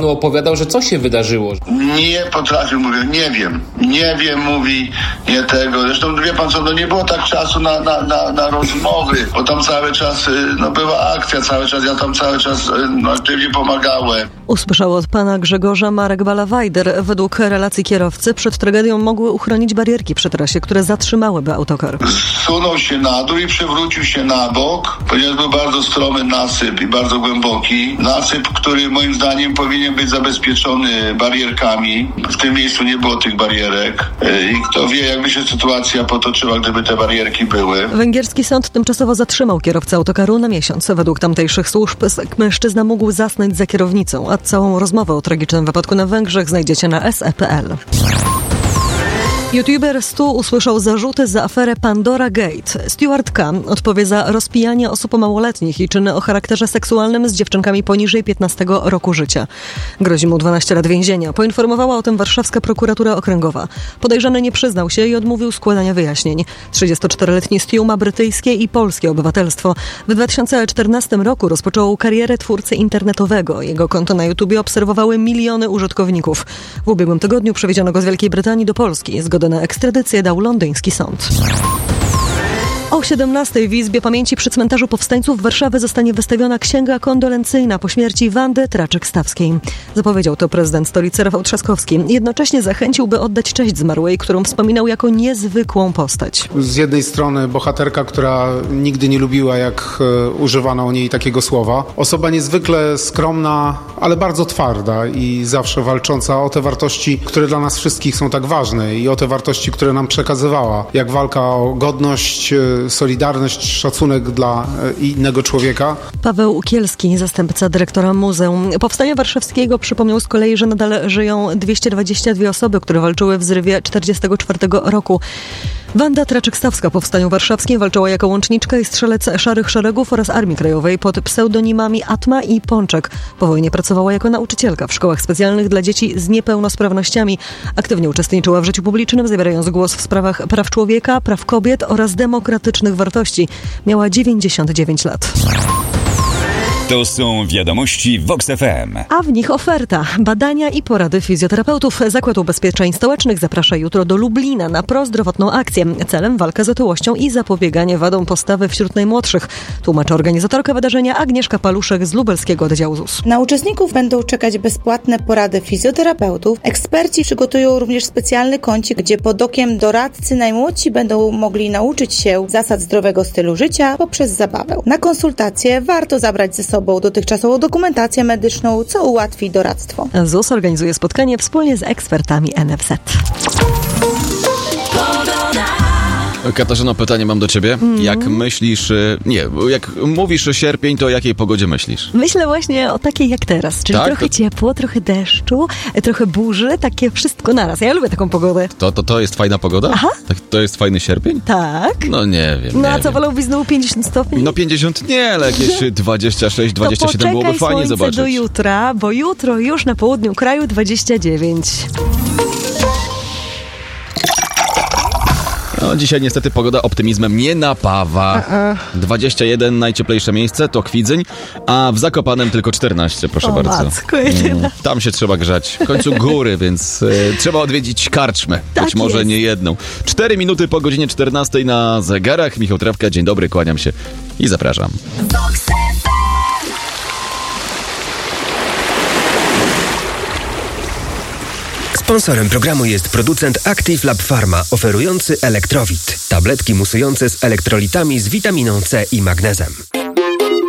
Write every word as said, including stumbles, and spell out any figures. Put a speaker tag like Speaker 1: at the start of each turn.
Speaker 1: panu opowiadał, że co się wydarzyło?
Speaker 2: Nie potrafił, mówię, nie wiem. Nie wiem, mówi, nie tego. Zresztą wie pan co, no nie było tak czasu na, na, na, na rozmowy, bo tam cały czas, no była akcja cały czas, ja tam cały czas no, aktywnie pomagałem.
Speaker 3: Usłyszał od pana Grzegorza Marek Ballawajder. Według relacji kierowcy przed tragedią mogły uchronić barierki przy trasie, które zatrzymałyby autokar.
Speaker 2: Zsunął się na dół i przewrócił się na bok, ponieważ był bardzo stromy nasyp i bardzo głęboki. Nasyp, który moim zdaniem powinien być zabezpieczony barierkami. W tym miejscu nie było tych barierek. I kto wie, jakby się sytuacja potoczyła, gdyby te barierki były.
Speaker 3: Węgierski sąd tymczasowo zatrzymał kierowcę autokaru na miesiąc. Według tamtejszych służb mężczyzna mógł zasnąć za kierownicą, a całą rozmowę o tragicznym wypadku na Węgrzech znajdziecie na es e kropka pe el. YouTuber Stu usłyszał zarzuty za aferę Pandora Gate. Stewart K. odpowie za rozpijanie osób małoletnich i czyny o charakterze seksualnym z dziewczynkami poniżej piętnastego roku życia. Grozi mu dwanaście lat więzienia. Poinformowała o tym warszawska prokuratura okręgowa. Podejrzany nie przyznał się i odmówił składania wyjaśnień. trzydziestoczteroletni Stu ma brytyjskie i polskie obywatelstwo. W dwa tysiące czternastym roku rozpoczął karierę twórcy internetowego. Jego konto na YouTubie obserwowały miliony użytkowników. W ubiegłym tygodniu przewieziono go z Wielkiej Brytanii do Polski. Zgodę na ekstradycję dał londyński sąd. O siedemnastej w Izbie Pamięci przy Cmentarzu Powstańców Warszawy zostanie wystawiona księga kondolencyjna po śmierci Wandy Traczyk-Stawskiej. Zapowiedział to prezydent stolicy Rafał Trzaskowski. Jednocześnie zachęcił, by oddać cześć zmarłej, którą wspominał jako niezwykłą postać.
Speaker 4: Z jednej strony bohaterka, która nigdy nie lubiła, jak e, używano o niej takiego słowa. Osoba niezwykle skromna, ale bardzo twarda i zawsze walcząca o te wartości, które dla nas wszystkich są tak ważne i o te wartości, które nam przekazywała. Jak walka o godność, e, solidarność, szacunek dla innego człowieka.
Speaker 3: Paweł Ukielski, zastępca dyrektora muzeum Powstania Warszawskiego, przypomniał z kolei, że nadal żyją dwieście dwadzieścia dwie osoby, które walczyły w zrywie czterdziestego czwartego roku. Wanda Traczyk-Stawska w Powstaniu Warszawskim walczyła jako łączniczka i strzelec Szarych Szeregów oraz Armii Krajowej pod pseudonimami Atma i Pączek. Po wojnie pracowała jako nauczycielka w szkołach specjalnych dla dzieci z niepełnosprawnościami. Aktywnie uczestniczyła w życiu publicznym, zabierając głos w sprawach praw człowieka, praw kobiet oraz demokratycznych wartości. Miała dziewięćdziesiąt dziewięć lat.
Speaker 5: To są wiadomości Vox F M.
Speaker 3: A w nich oferta. Badania i porady fizjoterapeutów. Zakład Ubezpieczeń Społecznych zaprasza jutro do Lublina na prozdrowotną akcję. Celem walka z otyłością i zapobieganie wadom postawy wśród najmłodszych. Tłumaczy organizatorka wydarzenia Agnieszka Paluszek z lubelskiego oddziału Z U S.
Speaker 6: Na uczestników będą czekać bezpłatne porady fizjoterapeutów. Eksperci przygotują również specjalny kącik, gdzie pod okiem doradcy najmłodsi będą mogli nauczyć się zasad zdrowego stylu życia poprzez zabawę. Na konsultacje warto zabrać ze sobą dotychczasową dokumentację medyczną, co ułatwi doradztwo.
Speaker 3: Z U S organizuje spotkanie wspólnie z ekspertami N F Z.
Speaker 7: Katarzyno, pytanie mam do ciebie. Mm. Jak myślisz, nie, jak mówisz sierpień, to o jakiej pogodzie myślisz?
Speaker 3: Myślę właśnie o takiej jak teraz, czyli
Speaker 7: tak?
Speaker 3: trochę ciepło, trochę deszczu, trochę burzy, takie wszystko naraz. Ja lubię taką pogodę.
Speaker 7: To, to, to jest fajna pogoda?
Speaker 3: Aha.
Speaker 7: Tak, to jest fajny sierpień?
Speaker 3: Tak.
Speaker 7: No nie wiem,
Speaker 3: No
Speaker 7: nie
Speaker 3: a co,
Speaker 7: wiem.
Speaker 3: wolałbyś znowu pięćdziesiąt stopni?
Speaker 7: No pięćdziesiąt nie, ale jakieś dwadzieścia sześć, dwadzieścia siedem byłoby fajnie zobaczyć.
Speaker 3: do jutra, bo jutro już na południu kraju dwadzieścia dziewięć.
Speaker 7: No, dzisiaj niestety pogoda optymizmem nie napawa. Uh-uh. dwadzieścia jeden najcieplejsze miejsce to Kwidzyń, a w Zakopanem tylko czternaście, proszę
Speaker 3: o,
Speaker 7: bardzo.
Speaker 3: Matko, mm,
Speaker 7: tam się trzeba grzać. W końcu góry, więc e, trzeba odwiedzić karczmę.
Speaker 3: Tak
Speaker 7: Być może
Speaker 3: jest.
Speaker 7: nie jedną. Cztery minuty po godzinie czternastej na zegarach. Michał Trawka, dzień dobry, kłaniam się i zapraszam.
Speaker 8: Sponsorem programu jest producent Active Lab Pharma, oferujący Elektrowit. Tabletki musujące z elektrolitami z witaminą C i magnezem.